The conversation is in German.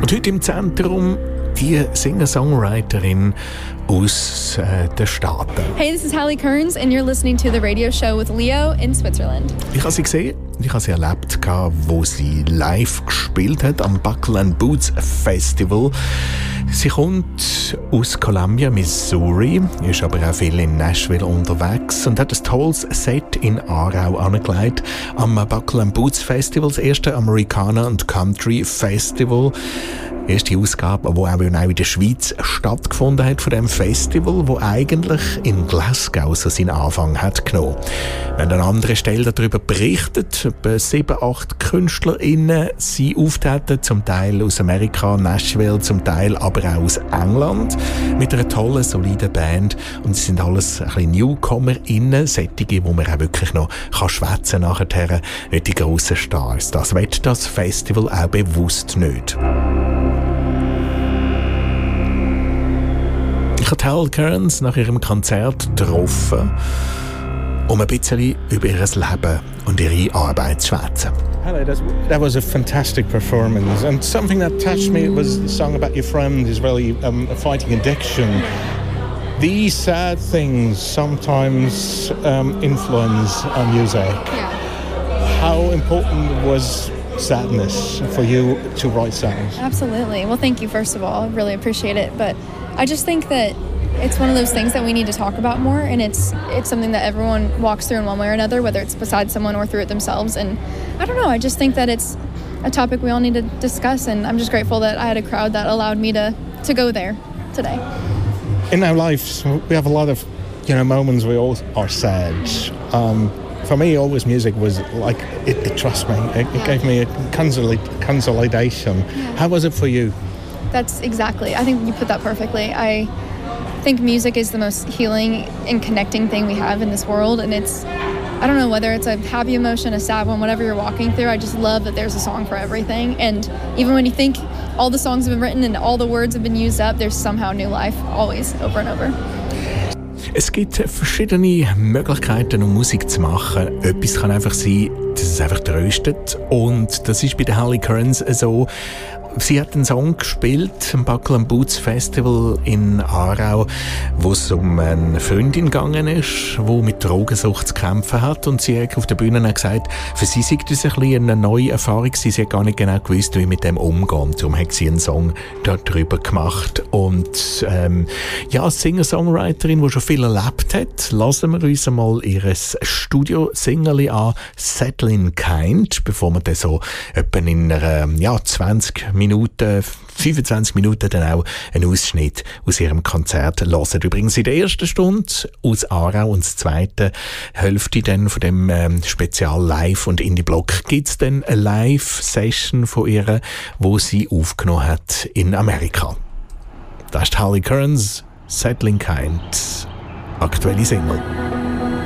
Und heute im Zentrum die Singer-Songwriterin aus den Staaten. Hey, this is Hallie Kearns and you're listening to the radio show with Leo in Switzerland. Ich habe sie gesehen, ich habe sie erlebt, wo sie live gespielt hat am Buckle and Boots Festival. Sie kommt aus Columbia, Missouri, ist aber auch viel in Nashville unterwegs und hat ein tolles Set in Aarau angelegt am Buckle and Boots Festival, das erste Americana und Country Festival. Erste Ausgabe, die auch in der Schweiz stattgefunden hat von dem Festival, wo eigentlich in Glasgow so seinen Anfang hat genommen. Wir haben an anderer Stelle darüber berichtet, etwa 7, 8 KünstlerInnen sind auftreten, zum Teil aus Amerika, Nashville, zum Teil aber auch aus England, mit einer tollen, soliden Band. Und es sind alles ein bisschen NewcomerInnen, solche, wo man auch wirklich noch schwätzen kann nachher, nicht die grossen Stars. Das will das Festival auch bewusst nicht. Ich habe Hallie Kearns nach ihrem Konzert getroffen, um ein bisschen über ihr Leben und ihre Arbeit zu schwätzen. Hello, that was a fantastic performance, and something that touched me was the song about your friend is really fighting addiction. These sad things sometimes influence our music. Yeah. How important was sadness for you to write songs? Absolutely. Well, thank you, first of all. I really appreciate it. But I just think that it's one of those things that we need to talk about more, and it's something that everyone walks through in one way or another, whether it's beside someone or through it themselves. And I don't know, I just think that it's a topic we all need to discuss, and I'm just grateful that I had a crowd that allowed me to go there today. In our lives, we have a lot of moments we all are sad. For me, always music was like it trusts me. It gave me a consolidation. Yeah. How was it for you? That's exactly. I think you put that perfectly. I think music is the most healing and connecting thing we have in this world, and I don't know whether it's a happy emotion, a sad one, whatever you're walking through. I just love that there's a song for everything, and even when you think all the songs have been written and all the words have been used up, there's somehow new life, always, over and over. Es gibt verschiedene Möglichkeiten, um Musik zu machen. Etwas kann einfach sein, dass es einfach tröstet. Und das ist bei der Hallie Kearns so. Sie hat einen Song gespielt am Buckle and Boots Festival in Aarau, wo es um eine Freundin gegangen ist, die mit Drogensucht zu kämpfen hat. Und sie hat auf der Bühne auch gesagt, für sie sei das ein bisschen eine neue Erfahrung. Sie hat gar nicht genau gewusst, wie mit dem umgehen. Darum hat sie einen Song darüber gemacht. Und als Singer-Songwriterin, die schon viel erlebt hat, lassen wir uns einmal ihr Studio-Singerli an, Settling Kind, bevor wir dann so etwa in einer 25 Minuten dann auch einen Ausschnitt aus ihrem Konzert hören. Übrigens in der ersten Stunde aus Aarau und der zweiten Hälfte dann von dem Spezial Live und Indie-Block gibt es dann eine Live-Session von ihr, wo sie aufgenommen hat in Amerika. Das ist Hallie Kearns, Settling Kind, aktuelle Single.